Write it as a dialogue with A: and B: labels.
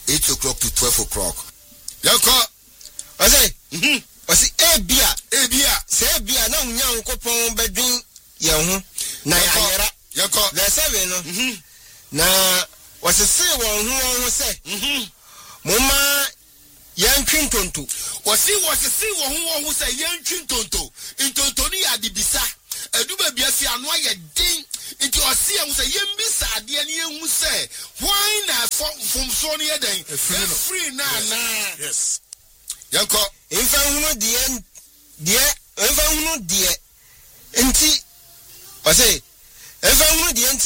A: 8 o'clock to 12 o'clock. Yako.
B: I say, Ebia, say Ebia, no, young couple bedroom, young, Nayara,
A: Yako,
B: the 7. Now, was a say one who say, Mama, young Chintonto. Was a say one who say young Chintonto, into Tony at the Bisa, a duba biasi and why a ding into a sea and say, Yen Bisa, the young who say, why not from Sonia Day? Free now.
A: Yes. Yanko,
B: if I know the end, dear, if I know dear, and see, I say, if I know the end.